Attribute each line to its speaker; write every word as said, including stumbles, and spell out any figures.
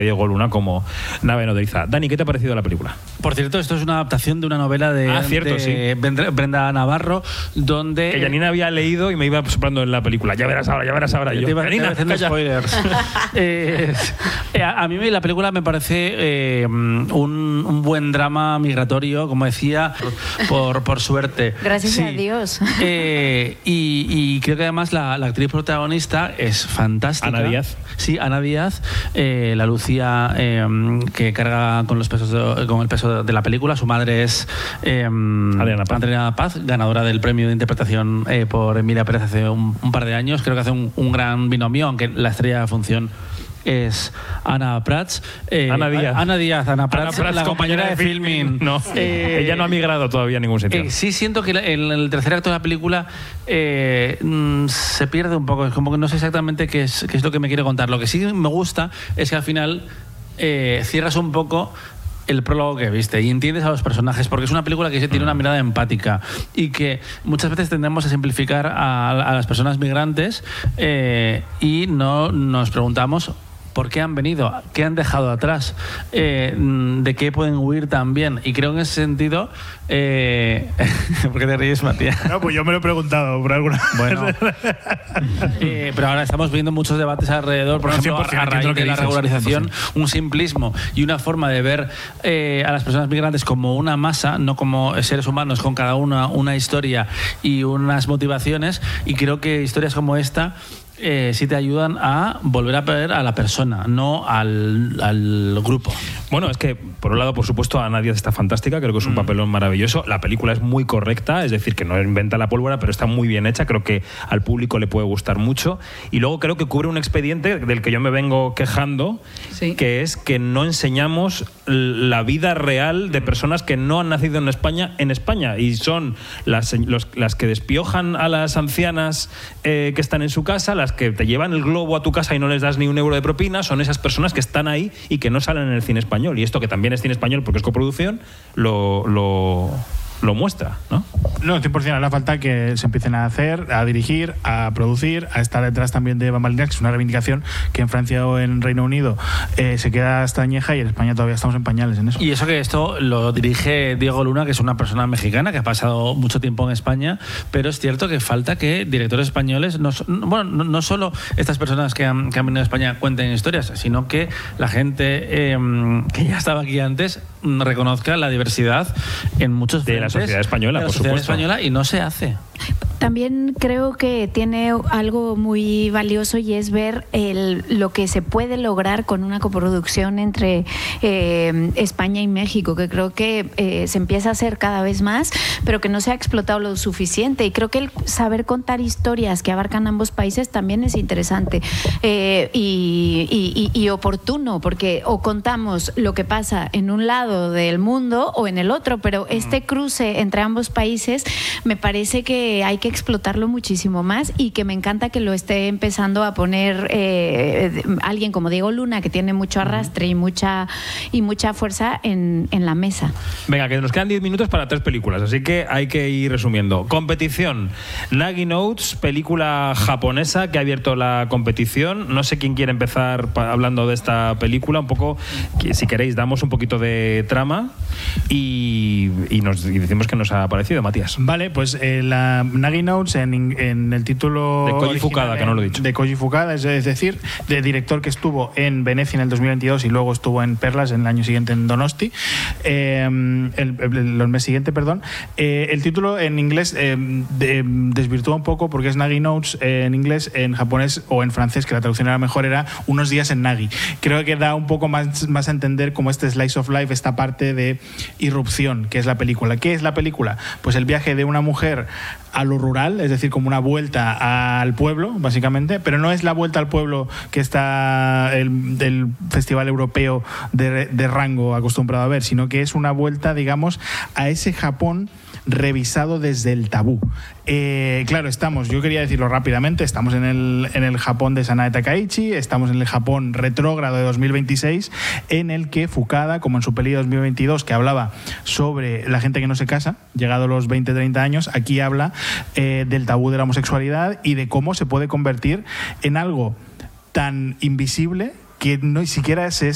Speaker 1: Diego Luna como nave nodriza. Dani, ¿qué te ha parecido la película?
Speaker 2: Por cierto, esto es una adaptación de una novela de,
Speaker 1: ah, cierto,
Speaker 2: de
Speaker 1: sí.
Speaker 2: Brenda Navarro, donde...
Speaker 1: Que Janina había leído y me iba soplando en la película. Ya verás ahora, ya verás ahora.
Speaker 2: Yo,
Speaker 1: yo,
Speaker 2: te iba,
Speaker 1: Janina,
Speaker 2: te iba haciendo spoilers. eh, a, a mí la película me parece eh, un, un buen drama migratorio, como decía, por, por suerte.
Speaker 3: Gracias
Speaker 2: sí.
Speaker 3: a Dios.
Speaker 2: Eh, y, y creo que además la, la actriz protagonista es fantástica.
Speaker 1: Ana Díaz.
Speaker 2: Sí, Ana Díaz, eh, la Lucía eh, que carga con los pesos de, con el peso de la película. Su madre es eh,
Speaker 1: Adriana Paz.
Speaker 2: Adriana Paz, ganadora del premio de interpretación eh, por Emilia Pérez hace un, un par de años. Creo que hace un, un gran binomio, aunque la estrella de la función es Ana Prats.
Speaker 1: Eh, Ana Díaz.
Speaker 2: Ana Díaz, Ana Prats,
Speaker 1: Ana Prats
Speaker 2: la compañera, compañera de filming.
Speaker 1: No, eh, ella no ha migrado todavía a ningún sitio.
Speaker 2: Eh, sí siento que en el tercer acto de la película eh, mm, se pierde un poco. Es como que no sé exactamente qué es, qué es lo que me quiere contar. Lo que sí me gusta es que al final eh, cierras un poco el prólogo que viste y entiendes a los personajes, porque es una película que tiene una mirada empática y que muchas veces tendemos a simplificar a, a las personas migrantes eh, y no nos preguntamos ¿por qué han venido? ¿Qué han dejado atrás? Eh, ¿De qué pueden huir también? Y creo que en ese sentido... Eh... ¿Por qué te ríes, Matías?
Speaker 4: No, pues yo me lo he preguntado por alguna...
Speaker 2: Bueno. eh, pero ahora estamos viendo muchos debates alrededor, por ejemplo, a raíz de la regularización, un simplismo y una forma de ver eh, a las personas migrantes como una masa, no como seres humanos con cada una una historia y unas motivaciones. Y creo que historias como esta... Eh, sí te ayudan a volver a ver a la persona, no al, al grupo.
Speaker 1: Bueno, es que, por un lado, por supuesto, Ana Díaz está fantástica, creo que es un mm. papelón maravilloso. La película es muy correcta, es decir, que no inventa la pólvora, pero está muy bien hecha, creo que al público le puede gustar mucho. Y luego creo que cubre un expediente del que yo me vengo quejando, sí. que es que no enseñamos la vida real de personas que no han nacido en España en España, y son las, los, las que despiojan a las ancianas eh, que están en su casa, las que te llevan el globo a tu casa y no les das ni un euro de propina, son esas personas que están ahí y que no salen en el cine español. Y esto, que también es cine español porque es coproducción, lo, lo, lo muestra, ¿no?
Speaker 4: No, cien por ciento hará falta que se empiecen a hacer, a dirigir, a producir, a estar detrás también de bambalinas, que es una reivindicación que en Francia o en Reino Unido eh, se queda hasta añeja, y en España todavía estamos en pañales en eso.
Speaker 2: Y eso que esto lo dirige Diego Luna, que es una persona mexicana que ha pasado mucho tiempo en España, pero es cierto que falta que directores españoles, no, bueno, no, no solo estas personas que han, que han venido a España cuenten historias, sino que la gente eh, que ya estaba aquí antes reconozca la diversidad en muchos
Speaker 1: de la sociedad española,
Speaker 2: de la
Speaker 1: por
Speaker 2: sociedad
Speaker 1: supuesto.
Speaker 2: española, y no se hace.
Speaker 3: También creo que tiene algo muy valioso, y es ver el, lo que se puede lograr con una coproducción entre eh, España y México, que creo que eh, se empieza a hacer cada vez más, pero que no se ha explotado lo suficiente. Y creo que el saber contar historias que abarcan ambos países también es interesante eh, y, y, y oportuno, porque o contamos lo que pasa en un lado del mundo o en el otro, pero este cruce entre ambos países me parece que hay que explotarlo muchísimo más, y que me encanta que lo esté empezando a poner eh, alguien como Diego Luna, que tiene mucho arrastre y mucha y mucha fuerza en, en la mesa.
Speaker 1: Venga, que nos quedan diez minutos para tres películas, así que hay que ir resumiendo. Competición. Nagi Notes, película japonesa que ha abierto la competición. No sé quién quiere empezar hablando de esta película. Un poco, si queréis, damos un poquito de trama y, y nos y decimos qué nos ha parecido, Matías.
Speaker 4: Vale, pues eh, la Nagi Notes en, en el título
Speaker 1: de Koji Fukada, que no lo he dicho.
Speaker 4: De Koji Fukada, es decir, de director que estuvo en Venecia en el dos mil veintidós y luego estuvo en Perlas en el año siguiente en Donosti, eh, el, el, el mes siguiente, perdón. Eh, el título en inglés eh, de, desvirtúa un poco porque es Nagi Notes eh, en inglés, en japonés o en francés, que la traducción era mejor, era Unos días en Nagi. Creo que da un poco más, más a entender como este slice of life, esta parte de irrupción que es la película. ¿Qué es la película? Pues el viaje de una mujer a lo rural, es decir, como una vuelta al pueblo, básicamente, pero no es la vuelta al pueblo que está el, el Festival Europeo de, de Rango acostumbrado a ver, sino que es una vuelta, digamos, a ese Japón revisado desde el tabú. Eh, claro, estamos, yo quería decirlo rápidamente, estamos en el, en el Japón de Sanae Takaichi, estamos en el Japón retrógrado de dos mil veintiséis, en el que Fukada, como en su peli de dos mil veintidós, que hablaba sobre la gente que no se casa, llegado a los veinte treinta años, aquí habla eh, del tabú de la homosexualidad y de cómo se puede convertir en algo tan invisible que no siquiera se es